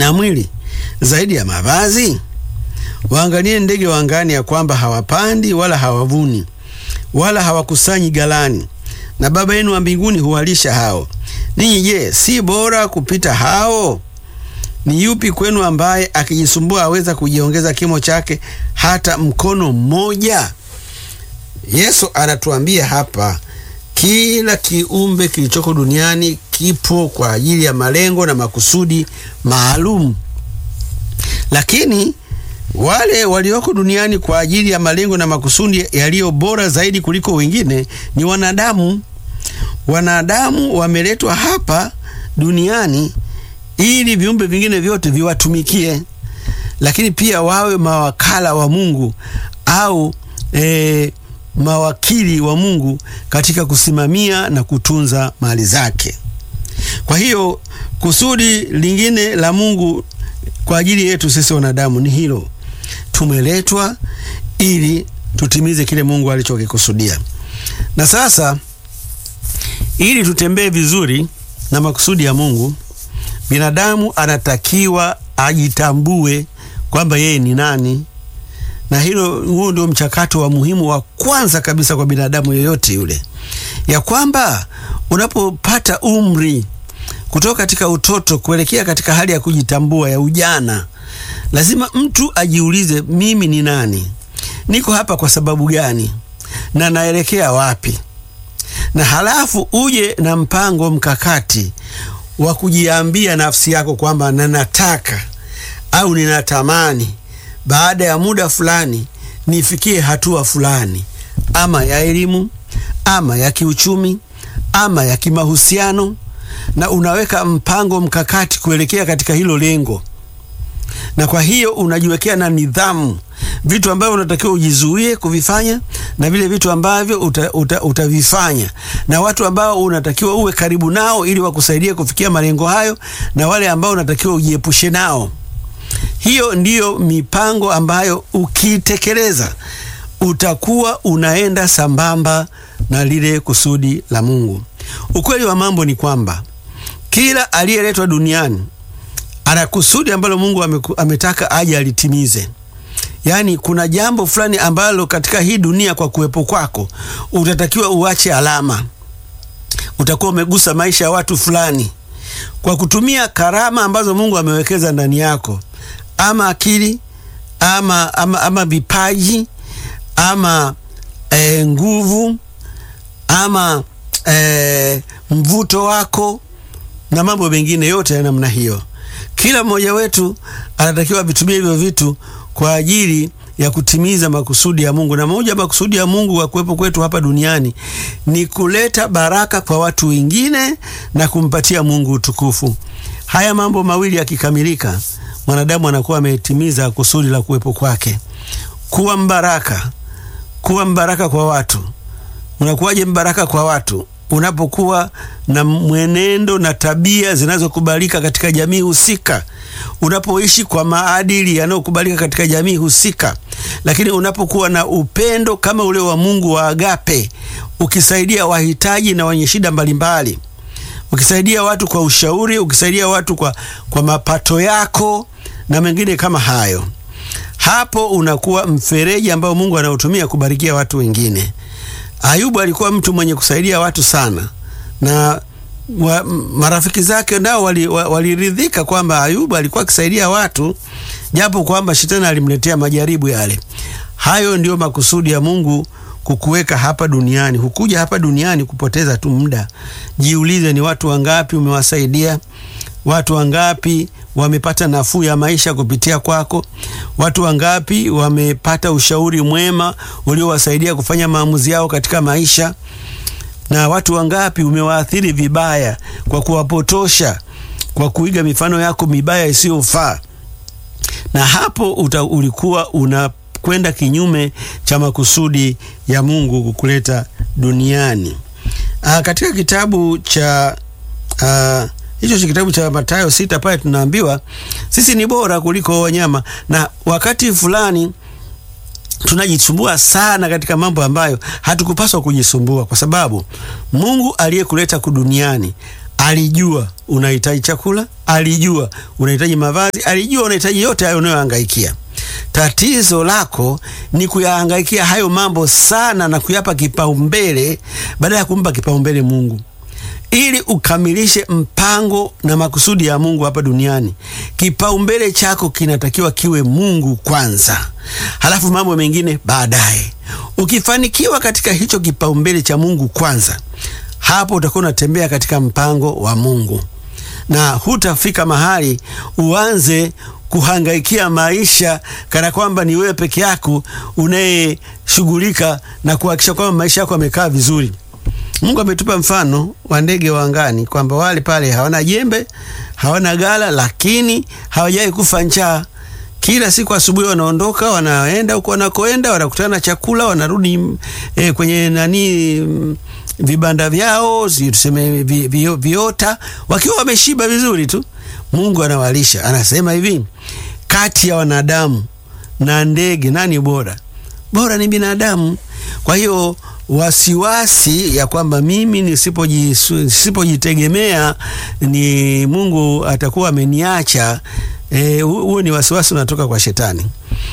na mwili zaidi ya mavazi? Waangalie ndege wa angani, ya kwamba hawapandi wala hawavuni wala hawakusanyi ghalani, na Baba yenu wa mbinguni huwalisha hao. Ninyi je, si bora kupita hao? Ni yupi kwenu ambaye akijisumbua aweza kujiongeza kimo chake hata mkono mmoja? Yesu anatuambia hapa, kila kiumbe kilichoko duniani kipo kwa ajili ya malengo na makusudi maalum, lakini wale walioko duniani kwa ajili ya malengo na makusudi yaliyo bora zaidi kuliko wengine ni wanadamu. Wanadamu wameletwa hapa duniani ili viumbe vingine vyote viwatumikie, lakini pia wawe mawakala wa Mungu au mawakili wa Mungu katika kusimamia na kutunza mali zake. Kwa hiyo kusudi lingine la Mungu kwa ajili yetu sisi wanadamu ni hilo. Tumeletwa ili tutimize kile Mungu alichokikusudia. Na sasa ili tutembee vizuri na makusudi ya Mungu, binadamu anatakiwa ajitambue kwamba yeye ni nani. Na huo ndio mchakato wa muhimu wa kwanza kabisa kwa binadamu yeyote yule, ya kwamba unapopata umri kutoka katika utoto kuelekea katika hali ya kujitambua ya ujana, lazima mtu ajiulize, mimi ni nani? Niko hapa kwa sababu gani? Na naelekea wapi? Na halafu uje na mpango mkakati wa kujiambia nafsi yako kwamba nataka au ninatamani baada ya muda fulani nifikie hatua fulani, ama ya elimu, ama ya kiuchumi, ama ya kimahusiano, na unaweka mpango mkakati kuelekea katika hilo lengo. Na kwa hiyo unajiwekea na nidhamu, vitu ambavyo unatakiwa ujizuie kuvifanya na vile vitu ambavyo utavifanya, na watu ambao unatakiwa uwe karibu nao ili wakusaidie kufikia malengo hayo, na wale ambao unatakiwa ujiepushe nao. Hiyo ndiyo mipango ambayo ukitekeleza utakuwa unaenda sambamba na lile kusudi la Mungu. Ukweli wa mambo ni kwamba kila aliyeletwa duniani ana kusudi ambalo Mungu ametaka aje alitimize. Yaani kuna jambo fulani ambalo katika hii dunia kwa kuwepo kwako utatakiwa uache alama. Utakuwa umegusa maisha ya watu fulani kwa kutumia karama ambazo Mungu amewekeza ndani yako, ama akili, ama vipaji, ama nguvu, ama mvuto wako na mambo mengine yote ya namna hiyo. Kila mmoja wetu anatakiwa vitumie hivyo vitu kwa ajili ya kutimiza makusudi ya Mungu. Na moja makusudi ya Mungu wa kuwepo kwetu hapa duniani ni kuleta baraka kwa watu wengine na kumpatia Mungu utukufu. Haya mambo mawili yakikamilika, mwanadamu anakuwa ametimiza kusudi la kuwepo kwake. Kuwa mbaraka kwa watu. Unakuwaje mbaraka kwa watu? Unapokuwa na mwenendo na tabia zinazokubalika katika jamii husika, unapoishi kwa maadili yanayokubalika katika jamii husika, lakini unapokuwa na upendo kama ule wa Mungu wa agape, ukisaidia wahitaji na wenye shida mbalimbali, ukisaidia watu kwa ushauri, ukisaidia watu kwa mapato yako na mengine kama hayo, hapo unakuwa mfereji ambao Mungu anautumia kubarikia watu wengine. Ayubu alikuwa mtu mwenye kusaidia watu sana, na marafiki zake nao waliridhika kwamba Ayubu alikuwa akisaidia watu, japo kwamba shetani alimletea majaribu yale. Hayo ndio makusudi ya Mungu kukuweka hapa duniani. Hukuja hapa duniani kupoteza tu muda. Jiulize, ni watu wangapi umewasaidia? Watu wangapi wamepata nafuu ya maisha kupitia kwako? Watu wangapi wamepata ushauri mwema uliowasaidia kufanya maamuzi yao katika maisha? Na watu wangapi umewaathiri vibaya kwa kuwapotosha, kwa kuiga mifano yako mibaya isiyofaa? Na hapo ulikuwa unakwenda kinyume cha makusudi ya Mungu kukuleta duniani. Katika kitabu cha hicho kitabu cha Mathayo 6 pale tunaambiwa sisi ni bora kuliko wanyama, na wakati fulani tunajisumbua sana katika mambo ambayo hatukupaswa kujisumbua, kwa sababu Mungu aliyekuleta duniani Alijua unahitaji chakula, alijua unahitaji mavazi, alijua unahitaji yote hayo unayohangaikia. Tatizo lako ni kuyahangaikia hayo mambo sana na kuyapa kipaumbele badala ya kumpa kipaumbele Mungu. Ili ukamilishe mpango na makusudi ya Mungu hapa duniani, kipaumbele chako kinatakiwa kiwe Mungu kwanza, halafu mambo mengine baadaye. Ukifanikiwa katika hicho kipaumbele cha Mungu kwanza, hapo utakuwa unatembea katika mpango wa Mungu, na hutafika mahali uanze kuhangaikia maisha kana kwamba ni wewe peke yako unayeshughulika na kuhakikisha kwamba maisha yako yamekaa vizuri. Mungu ametupa mfano wa ndege wa angani kwamba wale pale hawana jembe, hawana gala, lakini hawajai kufa njaa. Kila siku asubuhi wanaondoka, wanaenda huko wanakoenda, wanakutana na chakula, wanarudi kwenye vibanda vyao, tuseme viota, wakiwa wameshiba vizuri tu. Mungu anawalisha. Anasema hivi, kati ya wanadamu na ndege nani bora? Bora ni binadamu. Kwa hiyo wasiwasi ya kwamba mimi nisipojitegemea ni Mungu atakuwa ameniacha, huo ni wasiwasi unatoka kwa shetani.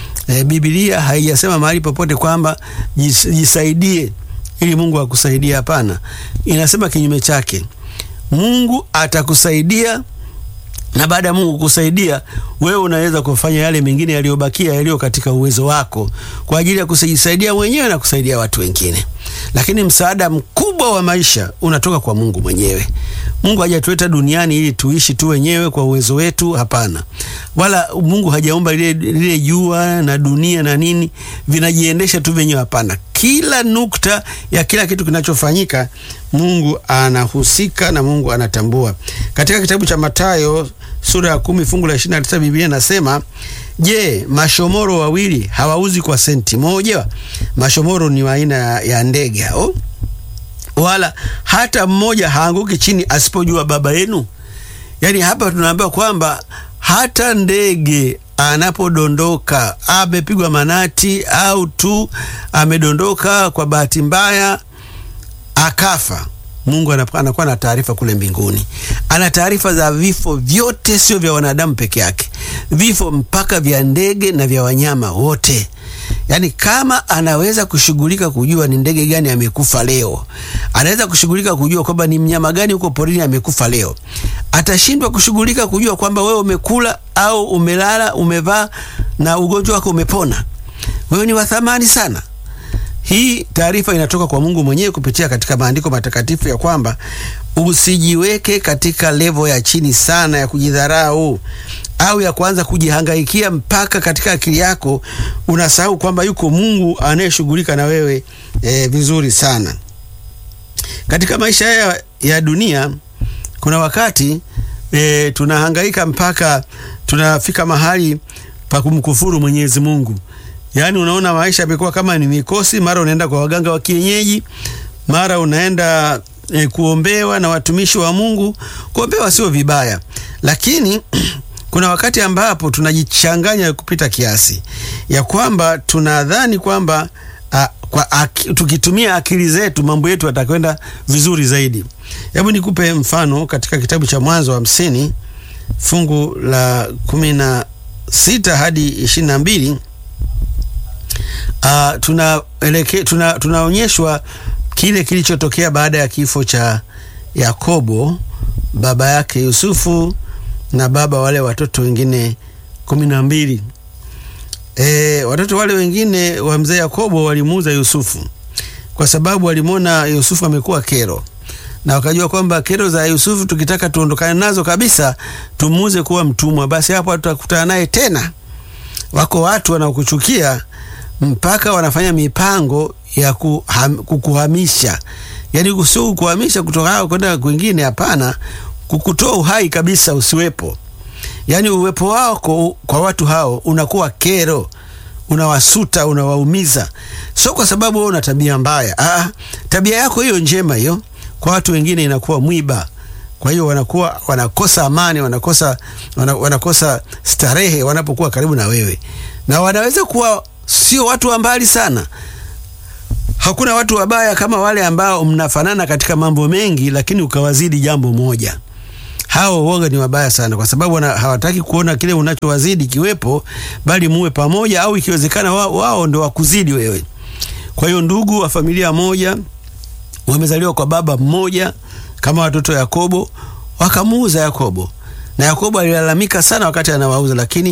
Biblia haijasema mahali popote kwamba jisaidie ili Mungu akusaidie. Hapana, inasema kinyume chake. Mungu atakusaidia, na baada ya Mungu kusaidia, wewe unaweza kufanya yale mengine yaliyobakia yaliyo katika uwezo wako kwa ajili ya kujisaidia mwenyewe na kusaidia watu wengine. Lakini msaada mkubwa wa maisha unatoka kwa Mungu mwenyewe. Mungu hajatuleta duniani ili tuishi tu wenyewe kwa uwezo wetu, hapana. Wala Mungu hajaumba lile jua na dunia na nini vinajiendesha tu wenyewe, hapana. Kila nukta ya kila kitu kinachofanyika Mungu anahusika na Mungu anatambua. Katika kitabu cha Mathayo sura ya 10 fungu la 29 Biblia inasema, je, mashomoro wawili hawauzi kwa senti moja? Mashomoro ni aina ya ndege hao. Wala hata mmoja haanguki chini asipojua Baba yenu. Yaani hapa tunaambiwa kwamba hata ndege anapodondoka, amepigwa manati au tu amedondoka kwa bahati mbaya akafa, Mungu anakuwa na taarifa kule mbinguni. Ana taarifa za vifo vyote, sio vya wanadamu peke yake, vifo mpaka vya ndege na vya wanyama wote. Yaani kama anaweza kushughulika kujua ni ndege gani amekufa leo, anaweza kushughulika kujua kwamba ni mnyama gani huko porini amekufa leo, atashindwa kushughulika kujua kwamba wewe umekula au umelala, umevaa na ugonjwa wako umepona? Wewe ni wa thamani sana. Hii taarifa inatoka kwa Mungu mwenyewe kupitia katika maandiko matakatifu ya kwamba usijiweke katika level ya chini sana ya kujidharau au ya kuanza kujihangaikia mpaka katika akili yako unasahau kwamba yuko Mungu anayeshughulika na wewe vizuri sana. Katika maisha ya dunia kuna wakati tunahangaika mpaka tunafika mahali pa kumkufuru Mwenyezi Mungu. Yaani unaona maisha yamekuwa kama ni mikosi, mara unaenda kwa waganga wa kienyeji, mara unaenda kuombewa na watumishi wa Mungu. Kuombewa sio vibaya, lakini kuna wakati ambapo tunajichanganya kupita kiasi, ya kwamba tunadhani kwamba tukitumia akili zetu mambo yetu yatakwenda vizuri zaidi. Hebu nikupe mfano katika kitabu cha Mwanzo 50 fungu la 16 hadi 22. Tunaonyeshwa kile kilichotokea baada ya kifo cha Yakobo, baba yake Yusufu na baba wale watoto wengine 12. Watoto wale wengine wa mzee Yakobo walimuuza Yusufu kwa sababu walimwona Yusufu amekuwa kero, na wakajua kwamba kero za Yusufu tukitaka tuondokane nazo kabisa, tumuuze kuwa mtumwa, basi hapo tutakutana naye tena. Wako watu wanaokuchukia mpaka wanafanya mipango ya kukuhamisha. Yaani sio kuhamisha kutoka hao kwenda kwingine, hapana, kukutoa uhai kabisa usiwepo. Yaani uwepo wako kwa watu hao unakuwa kero, unawasuta, unawaumiza. Sio kwa sababu wewe una tabia mbaya. Tabia yako hiyo njema hiyo kwa watu wengine inakuwa mwiba. Kwa hiyo wanakosa amani, wanakosa starehe wanapokuwa karibu na wewe. Na wanaweza kuwa sio watu wa mbali sana. Hakuna watu wabaya kama wale ambao mnafanana katika mambo mengi lakini ukawazidi jambo moja. Hao woga ni wabaya sana, kwa sababu hawataki kuona kile unachowazidi kiwepo, bali muwe pamoja, au ikiwezekana wao ndio wakuzidi wewe. Kwa hiyo ndugu wa familia moja wamezaliwa kwa baba mmoja kama watoto Yakobo, wakamuuza Yakobo. Na Yakobo alilalamika sana wakati anawauza, lakini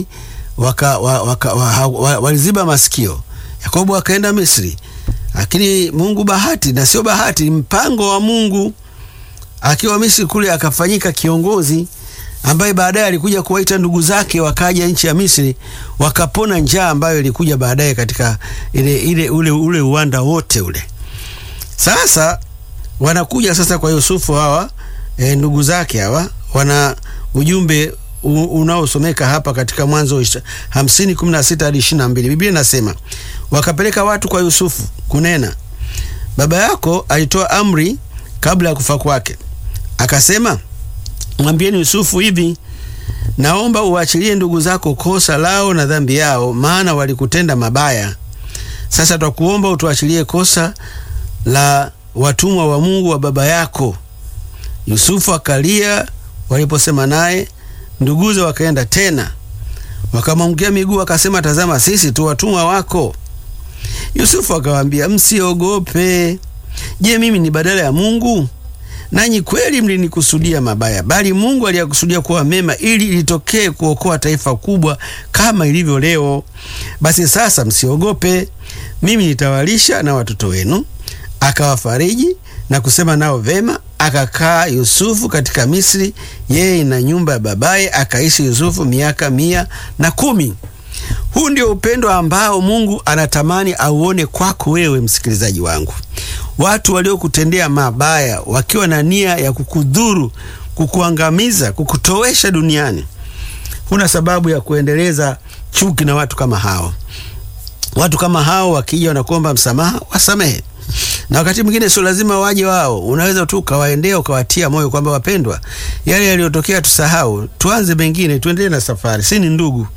waliziba masikio. Yakobo akaenda Misri. Lakini Mungu bahati, na sio bahati, mpango wa Mungu, akiwa Misri kule akafanyika kiongozi ambaye baadaye alikuja kuwaita ndugu zake wakaja nchi ya Misri, wakapona njaa ambayo ilikuja baadaye katika ule uwanda wote ule. Sasa wanakuja sasa kwa Yusufu hawa ndugu zake hawa, wana ujumbe unaosomeka hapa katika Mwanzo 50:16 hadi 22. Biblia inasema, wakapeleka watu kwa Yusufu kunena, baba yako alitoa amri kabla ya kufa kwake, akasema, mwambieni Yusufu hivi, naomba uachilie ndugu zako kosa lao na dhambi yao, maana walikutenda mabaya. Sasa twakuomba utuachilie kosa la watumwa wa Mungu wa baba yako. Yusufu akalia waliposema naye. Nduguze wakaenda tena wakamwangukia miguu, akasema, tazama, sisi tu watumwa wako. Yusufu akawaambia, msiogope. Je, mimi ni badala ya Mungu? Nanyi kweli mlinikusudia mabaya, bali Mungu aliyakusudia kuwa mema, ili litokee kuokoa taifa kubwa kama ilivyo leo. Basi sasa msiogope, mimi nitawalisha na watoto wenu. Akawafariji na kusema nao vema. Akakaa Yusufu katika Misri, yeye na nyumba ya babaye, akaishi Yusufu miaka 110. Huu ndio upendo ambao Mungu anatamani auone kwako wewe, msikilizaji wangu. Watu waliokutendea mabaya wakiwa na nia ya kukudhuru, kukuangamiza, kukutowesha duniani, huna sababu ya kuendeleza chuki na watu kama hao. Watu kama hao wakija wanakuomba msamaha, wasamehe. Na wakati mwingine sio lazima waje wao, unaweza tu kawaendea ukawatia moyo kwamba wapendwa, yale yaliyotokea tusahau, tuanze mengine, tuendelee na safari. Si ni ndugu?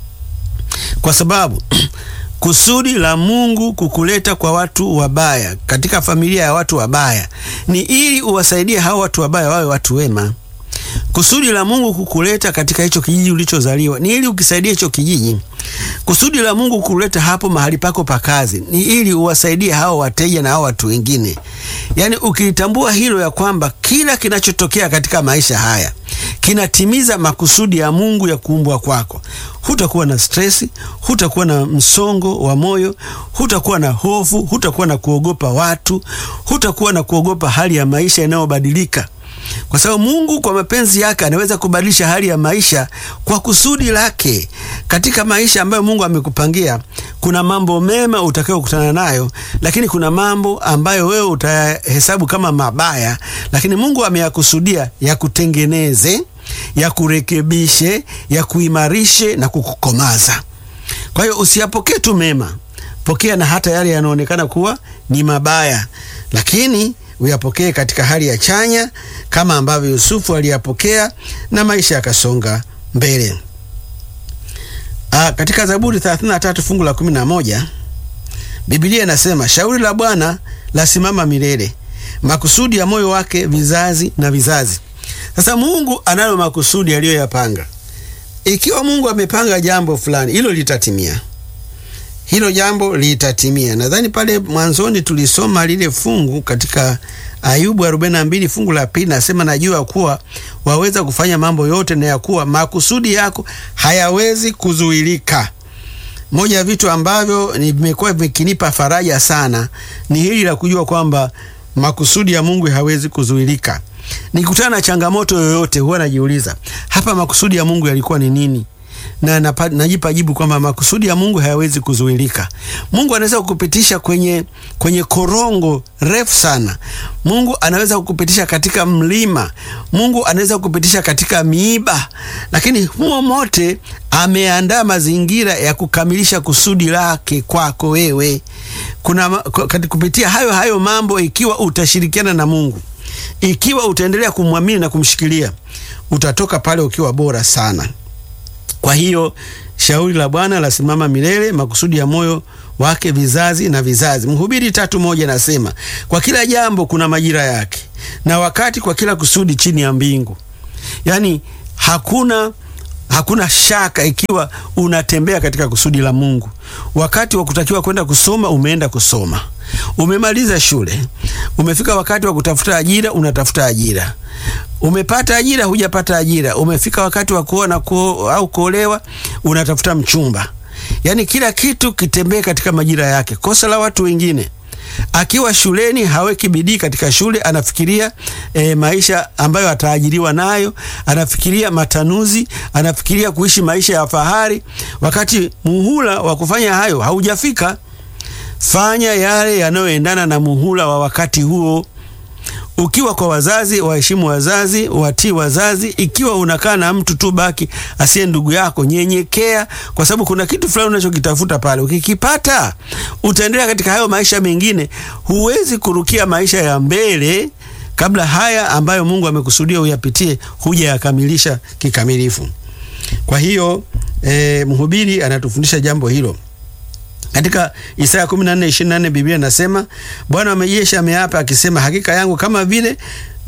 Kwa sababu kusudi la Mungu kukuleta kwa watu wabaya, katika familia ya watu wabaya, ni ili uwasaidie hao watu wabaya wawe watu wema. Kusudi la Mungu kukuleta katika hicho kijiji ulichozaliwa ni ili ukisaidie hicho kijiji. Kusudi la Mungu kukuleta hapo mahali pako pa kazi ni ili uwasaidie hao wateja na hao watu wengine. Yaani ukitambua hilo, ya kwamba kila kinachotokea katika maisha haya kinatimiza makusudi ya Mungu ya kuumbwa kwako, hutakuwa na stresi, hutakuwa na msongo wa moyo, hutakuwa na hofu, hutakuwa na kuogopa watu, hutakuwa na kuogopa hali ya maisha inayobadilika. Kwa sababu Mungu kwa mapenzi yake anaweza kubadilisha hali ya maisha kwa kusudi lake. Katika maisha ambayo Mungu amekupangia, kuna mambo mema utakayokutana nayo, lakini kuna mambo ambayo wewe utahesabu kama mabaya, lakini Mungu ameyakusudia ya kutengeneze, ya kurekebishe, ya kuimarishe na kukukomaza. Kwa hiyo usiyapokee tu mema, pokea na hata yale yanaonekana kuwa ni mabaya, lakini uyapokee katika hali ya chanya kama ambavyo Yusufu aliyapokea, na maisha yakasonga mbele. Katika Zaburi 33 fungu la 11, Biblia inasema, shauri la Bwana lasimama milele, makusudi ya moyo wake vizazi na vizazi. Sasa Mungu analo makusudi aliyoyapanga. Ikiwa Mungu amepanga jambo fulani, hilo litatimia. Hilo jambo litatimia. Nadhani pale mwanzoni tulisoma lile fungu katika Ayubu 42 fungu la 2, nasema, najua kuwa waweza kufanya mambo yote, na ya kuwa makusudi yako hayawezi kuzuilika. Moja ya vitu ambavyo nimekuwa vikinipa faraja sana ni hili la kujua kwamba makusudi ya Mungu hawezi kuzuilika. Nikutana na changamoto yoyote, huwa najiuliza, hapa makusudi ya Mungu yalikuwa ni nini? Na najipa jibu kwamba makusudi ya Mungu hayawezi kuzuilika. Mungu anaweza kukupitisha kwenye korongo refu sana. Mungu anaweza kukupitisha katika mlima. Mungu anaweza kukupitisha katika miiba, lakini huo mote ameandaa mazingira ya kukamilisha kusudi lake kwako wewe. Kupitia hayo mambo, ikiwa utashirikiana na Mungu, ikiwa utaendelea kumwamini na kumshikilia, utatoka pale ukiwa bora sana. Kwa hiyo shauri la Bwana lasimama milele, makusudi ya moyo wake vizazi na vizazi. Mhubiri 3:1 nasema, kwa kila jambo kuna majira yake, na wakati kwa kila kusudi chini ya mbingu. Yaani hakuna shaka ikiwa unatembea katika kusudi la Mungu. Wakati wa kutakiwa kwenda kusoma, umeenda kusoma. Umemaliza shule, umefika wakati wa kutafuta ajira, unatafuta ajira. Umepata ajira, hujapata ajira, umefika wakati wa kuoa au kuolewa, unatafuta mchumba. Yaani kila kitu kitembee katika majira yake. Kosa la watu wengine, akiwa shuleni haweki bidii katika shule, anafikiria maisha ambayo ataajiriwa nayo, anafikiria matanuzi, anafikiria kuishi maisha ya fahari, wakati muhula wa kufanya hayo haujafika. Fanya yale yanayoendana na muhula wa wakati huo. Ukiwa kwa wazazi, waheshimu wazazi, watii wazazi. Ikiwa unakaa na mtu tu baki asiye ndugu yako, nyenyekea, kwa sababu kuna kitu fulani unachokitafuta pale. Ukikipata, utaendelea katika hayo maisha mengine. Huwezi kurukia maisha ya mbele kabla haya ambayo Mungu amekusudia uyapitie huja yakamilisha kikamilifu. Kwa hiyo mhubiri anatufundisha jambo hilo. Katika Isaya 14:24 Biblia inasema, Bwana wa majeshi ameapa akisema, hakika yangu kama vile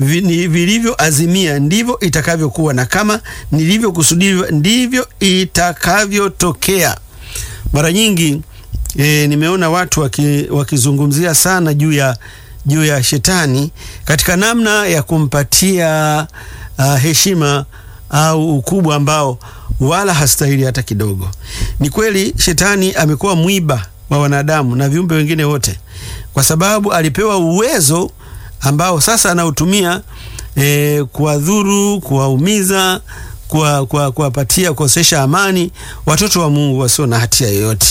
vilivyoazimia ndivyo itakavyokuwa, na kama nilivyokusudia ndivyo itakavyotokea. Mara nyingi nimeona watu wakizungumzia sana juu ya shetani katika namna ya kumpatia heshima au ukubwa ambao wala hastahili hata kidogo. Ni kweli shetani amekuwa mwiba wa wanadamu na viumbe wengine wote, kwa sababu alipewa uwezo ambao sasa anautumia kuwadhuru, kuwaumiza, kuwapatia, kukosesha amani watoto wa Mungu wasio na hatia yoyote.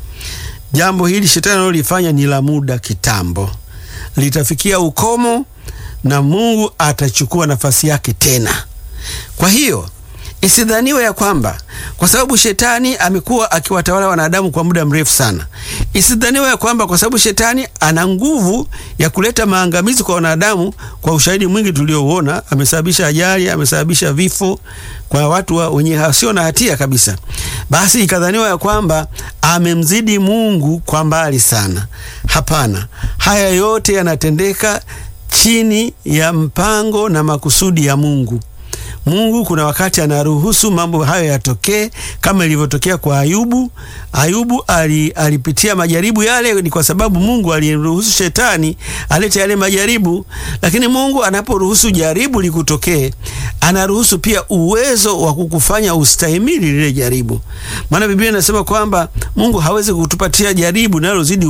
Jambo hili shetani analolifanya ni la muda kitambo. Litafikia ukomo na Mungu atachukua nafasi yake tena. Kwa hiyo isidhaniwe ya kwamba kwa sababu shetani amekuwa akiwatawala wanadamu kwa muda mrefu sana, isidhaniwe ya kwamba kwa sababu shetani ana nguvu ya kuleta maangamizi kwa wanadamu, kwa ushahidi mwingi tuliouona, amesababisha ajali, amesababisha vifo kwa watu wenye hasio na hatia kabisa, basi ikadhaniwa ya kwamba amemzidi Mungu kwa mbali sana. Hapana, haya yote yanatendeka chini ya mpango na makusudi ya Mungu. Mungu kuna wakati anaruhusu mambo hayo yatokee, kama ilivyotokea kwa Ayubu. Ayubu alipitia majaribu yale, ni kwa sababu Mungu aliruhusu shetani alete yale majaribu. Lakini Mungu anaporuhusu jaribu likutokee, anaruhusu pia uwezo wa kukufanya ustahimili lile jaribu. Maana Biblia inasema kwamba Mungu hawezi kutupatia jaribu linalozidi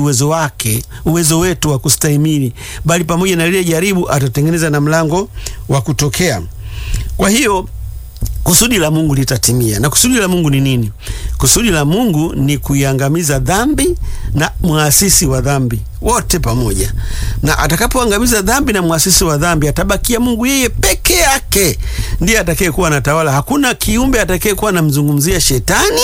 uwezo wetu wa kustahimili, bali pamoja na lile jaribu atatengeneza na mlango wa kutokea. Kwa hiyo kusudi la Mungu litatimia. Na kusudi la Mungu ni nini? Kusudi la Mungu ni kuiangamiza dhambi na muasisi wa dhambi wote pamoja. Na atakapoangamiza dhambi na muasisi wa dhambi, atabakia Mungu yeye peke yake ndiye atakayekuwa anatawala. Hakuna kiumbe atakayekuwa anamzungumzia shetani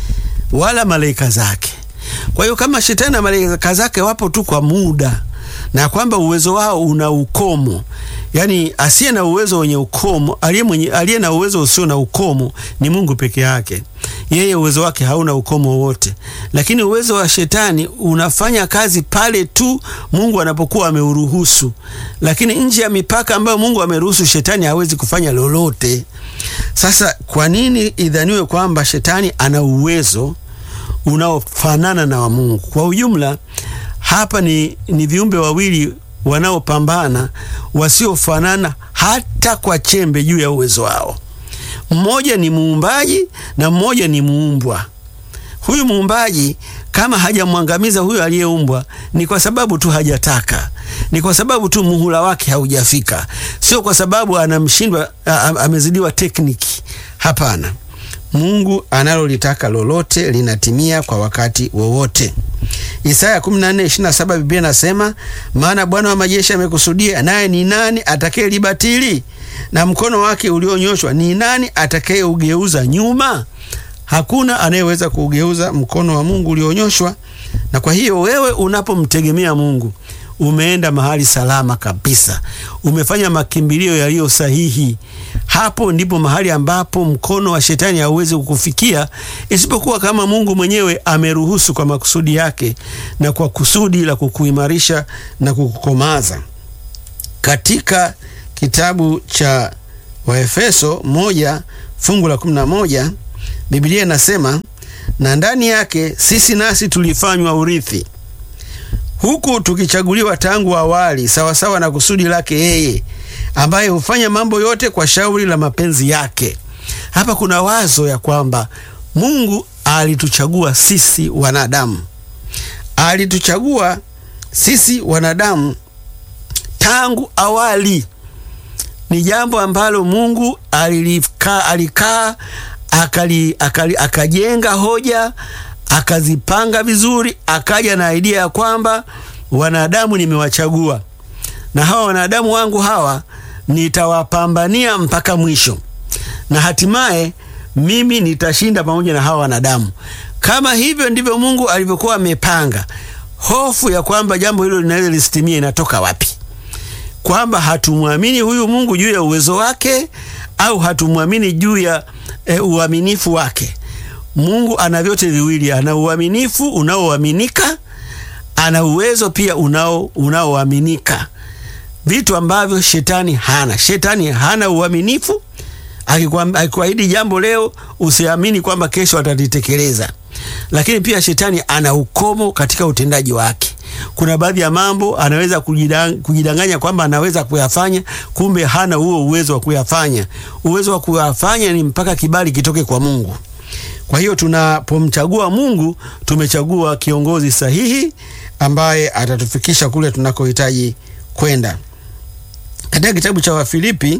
wala malaika zake. Kwa hiyo kama shetani na malaika zake wapo tu kwa muda, na kwamba uwezo wao una ukomo, yani asiye na uwezo wenye ukomo, aliye na uwezo usio na ukomo ni Mungu peke yake. Yeye uwezo wake hauna ukomo wote. Lakini uwezo wa shetani unafanya kazi pale tu Mungu anapokuwa ameuruhusu. Lakini nje ya mipaka ambayo Mungu ameruhusu, shetani hawezi kufanya lolote. Sasa kwa nini idhaniwe kwamba shetani ana uwezo unaofanana na wa Mungu? Kwa ujumla hapa ni viumbe wawili wanaopambana, wasiofanana hata kwa chembe juu ya uwezo wao. Mmoja ni muumbaji na mmoja ni muumbwa. Huyu muumbaji kama hajamwangamiza huyu aliyeumbwa, ni kwa sababu tu hajataka, ni kwa sababu tu muhula wake haujafika, sio kwa sababu anamshindwa, amezidiwa tekniki. Hapana, Mungu analolitaka lolote linatimia kwa wakati wowote. Isaya 14:27 Biblia inasema, maana Bwana wa majeshi amekusudia, naye ni nani atakayelibatili? Na mkono wake ulionyoshwa, ni nani atakayeugeuza nyuma? Hakuna anayeweza kuugeuza mkono wa Mungu ulionyoshwa. Na kwa hiyo wewe unapomtegemea Mungu, umeenda mahali salama kabisa, umefanya makimbilio yaliyo sahihi. Hapo ndipo mahali ambapo mkono wa shetani hauwezi kukufikia, isipokuwa kama Mungu mwenyewe ameruhusu kwa makusudi yake na kwa kusudi la kukuimarisha na kukukomaza. Katika kitabu cha Waefeso 1:11 Biblia inasema, na ndani yake sisi nasi tulifanywa urithi, huku tukichaguliwa tangu awali sawasawa na kusudi lake yeye, ambaye hufanya mambo yote kwa shauri la mapenzi yake. Hapa kuna wazo ya kwamba Mungu alituchagua sisi wanadamu. Alituchagua sisi wanadamu tangu awali. Ni jambo ambalo Mungu alikaa akajenga hoja, akazipanga vizuri, akaja na idea ya kwamba wanadamu nimewachagua, na hawa wanadamu wangu hawa nitawapambania mpaka mwisho, na hatimaye mimi nitashinda pamoja na hawa wanadamu. Kama hivyo ndivyo Mungu alivyokuwa amepanga. Hofu ya kwamba jambo hilo linaweza lisitimie inatoka wapi? Kwamba hatumwamini huyu Mungu juu ya uwezo wake, au hatumwamini juu ya uaminifu wake. Mungu ana vyote viwili, ana uaminifu unaoaminika, ana uwezo pia unaoaminika, vitu ambavyo shetani hana. Shetani hana uaminifu. Akikuahidi jambo leo, usiamini kwamba kesho atalitekeleza. Lakini pia shetani ana ukomo katika utendaji wake. Kuna baadhi ya mambo anaweza kujidanganya kwamba anaweza kuyafanya, kumbe hana huo uwezo wa kuyafanya. Uwezo wa kuyafanya ni mpaka kibali kitoke kwa Mungu. Kwa hiyo tunapomchagua Mungu, tumechagua kiongozi sahihi ambaye atatufikisha kule tunakohitaji kwenda. Katika kitabu cha Wafilipi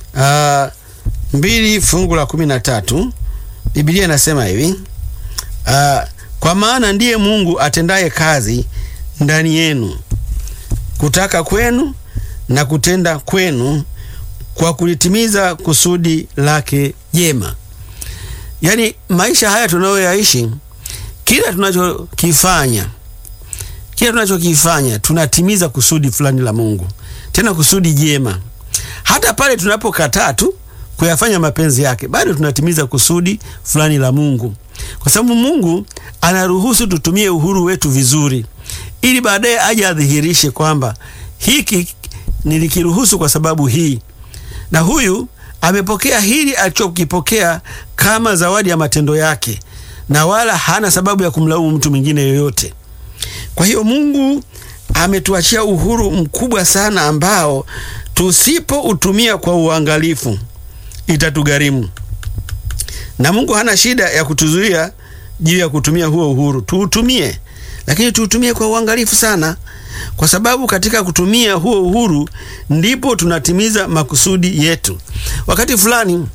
2:13 Biblia inasema hivi, kwa maana ndiye Mungu atendaye kazi ndani yenu, kutaka kwenu na kutenda kwenu, kwa kulitimiza kusudi lake jema. Yaani maisha haya tunayoyaishi, kila tunachokifanya tunatimiza kusudi fulani la Mungu, tena kusudi jema. Hata pale tunapokataa tu kuyafanya mapenzi yake, bado tunatimiza kusudi fulani la Mungu, kwa sababu Mungu anaruhusu tutumie uhuru wetu vizuri, ili baadaye aje adhihirishe kwamba hiki nilikiruhusu kwa sababu hii, na huyu amepokea hili alichokipokea kama zawadi ya matendo yake, na wala hana sababu ya kumlaumu mtu mwingine yoyote. Kwa hiyo Mungu ametuachia uhuru mkubwa sana ambao tusipoutumia kwa uangalifu itatugharimu. Na Mungu hana shida ya kutuzuia juu ya kutumia huo uhuru. Tuutumie, lakini tuutumie kwa uangalifu sana, kwa sababu katika kutumia huo uhuru ndipo tunatimiza makusudi yetu. Wakati fulani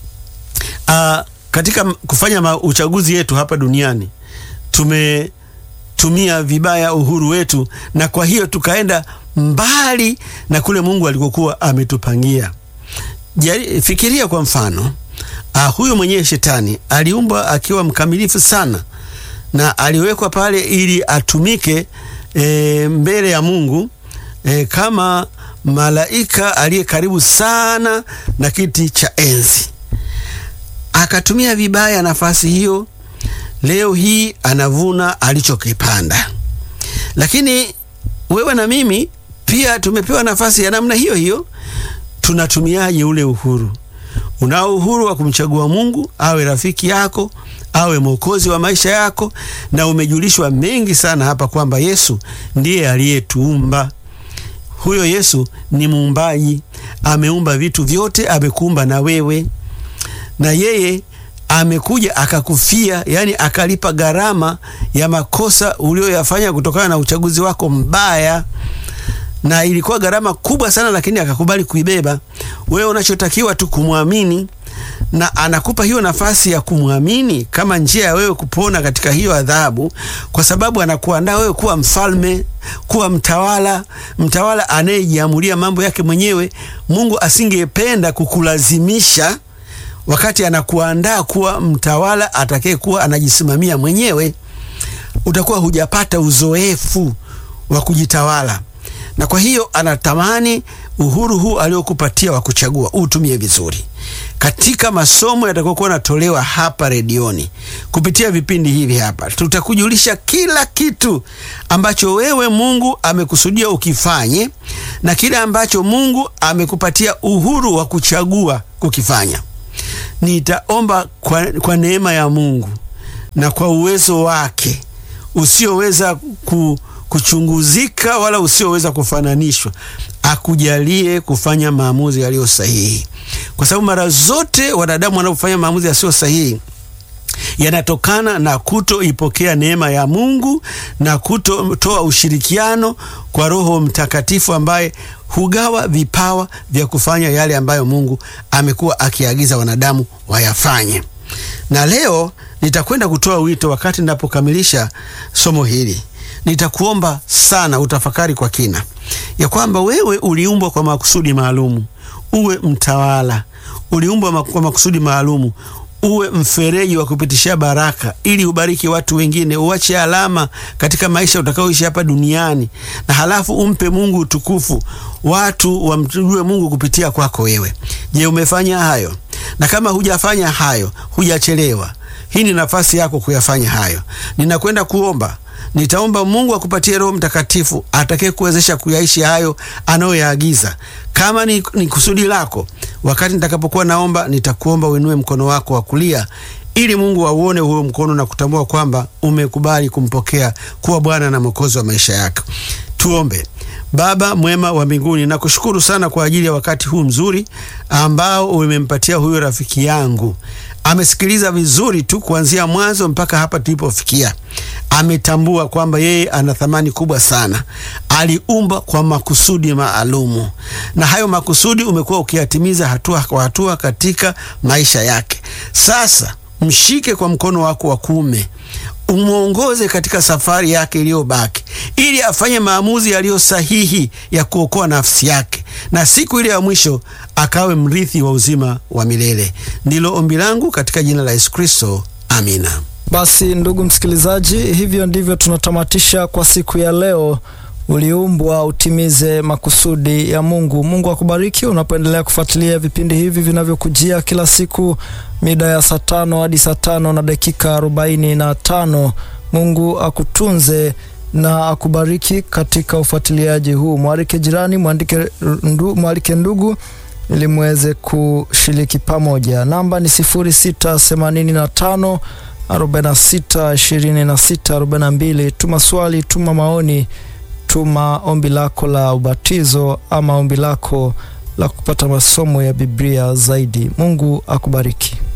katika kufanya uchaguzi yetu hapa duniani, tumetumia vibaya uhuru wetu, na kwa hiyo tukaenda mbali na kule Mungu alikokuwa ametupangia. Fikiria kwa mfano, huyo mwenyewe shetani aliumbwa akiwa mkamilifu sana, na aliwekwa pale ili atumike mbele ya Mungu kama malaika aliye karibu sana na kiti cha enzi. Akatumia vibaya nafasi hiyo. Leo hii anavuna alichokipanda. Lakini wewe na mimi pia tumepewa nafasi ya namna hiyo hiyo. Tunatumiaje ule uhuru? Unao uhuru wa kumchagua Mungu awe rafiki yako, awe mwokozi wa maisha yako, na umejulishwa mengi sana hapa kwamba Yesu ndiye aliyetuumba. Huyo Yesu ni muumbaji, ameumba vitu vyote, amekuumba na wewe, na yeye amekuja akakufia, yani akalipa gharama ya makosa ulioyafanya kutokana na uchaguzi wako mbaya, na ilikuwa gharama kubwa sana, lakini akakubali kuibeba. Wewe unachotakiwa tu kumwamini, na anakupa hiyo nafasi ya kumwamini kama njia ya wewe kupona katika hiyo adhabu, kwa sababu anakuandaa wewe kuwa mfalme, kuwa mtawala anayejiamulia mambo yake mwenyewe. Mungu asingependa kukulazimisha wakati anakuandaa kuwa mtawala atakayekuwa anajisimamia mwenyewe. Utakuwa hujapata uzoefu wa kujitawala, na kwa hiyo anatamani uhuru huu aliokupatia wa kuchagua utumie vizuri. Katika masomo yatakokuwa natolewa hapa redioni kupitia vipindi hivi hapa, tutakujulisha kila kitu ambacho wewe Mungu amekusudia ukifanye na kile ambacho Mungu amekupatia uhuru wa kuchagua kukifanya. Nitaomba kwa neema ya Mungu na kwa uwezo wake usioweza kuchunguzika wala usioweza kufananishwa, akujalie kufanya maamuzi yaliyo sahihi. Kwa sababu mara zote wanadamu wanapofanya maamuzi yasiyo sahihi yanatokana na kutoipokea neema ya Mungu na kutotoa ushirikiano kwa Roho Mtakatifu ambaye hugawa vipawa vya kufanya yale ambayo Mungu amekuwa akiagiza wanadamu wayafanye. Na leo nitakwenda kutoa wito wakati ninapokamilisha somo hili. Nitakuomba sana utafakari kwa kina ya kwamba wewe uliumbwa kwa makusudi maalumu uwe mtawala. Uliumbwa kwa makusudi maalumu uwe mfereji wa kupitishia baraka ili ubariki watu wengine, uache alama katika maisha utakaoishi hapa duniani, na halafu umpe Mungu utukufu, watu wamjue Mungu kupitia kwako wewe. Je, umefanya hayo? Na kama hujafanya hayo, hujachelewa. Hii ni nafasi yako kuyafanya hayo. Ninakwenda kuomba. Nitaomba Mungu akupatie Roho Mtakatifu atakaye kuwezesha kuyaishi hayo anayoyaagiza. Kama ni kusudi lako, wakati nitakapokuwa naomba, nitakuomba uinue mkono wako wa kulia ili Mungu auone huo mkono na kutambua kwamba umekubali kumpokea kuwa Bwana na Mwokozi wa maisha yako. Tuombe. Baba mwema wa mbinguni, nakushukuru sana kwa ajili ya wakati huu mzuri ambao umempatia huyo rafiki yangu. Amesikiliza vizuri tu kuanzia mwanzo mpaka hapa tulipofikia. Ametambua kwamba yeye ana thamani kubwa sana. Aliumba kwa makusudi maalumu, na hayo makusudi umekuwa ukiyatimiza hatua kwa hatua katika maisha yake. Sasa mshike kwa mkono wako wa kuume, umuongoze katika safari yake iliyobaki, ili afanye maamuzi yaliyo sahihi ya kuokoa nafsi yake, na siku ile ya mwisho akawe mrithi wa uzima wa milele. Ndilo ombi langu katika jina la Yesu Kristo. Amina. Basi ndugu msikilizaji, hivyo ndivyo tunatamatisha kwa siku ya leo. Uliumbwa utimize makusudi ya Mungu. Mungu akubariki unapoendelea kufuatilia vipindi hivi vinavyokujia kila siku mida ya saa 5 hadi saa 5 na dakika 45. Mungu akutunze na akubariki katika ufuatiliaji huu. Mwalike jirani, mwalike ndugu ili muweze kushiriki pamoja. Namba ni 0685 46 26 42. Tuma swali, tuma maoni, tuma ombi lako la ubatizo ama ombi lako la kupata masomo ya Biblia zaidi. Mungu akubariki.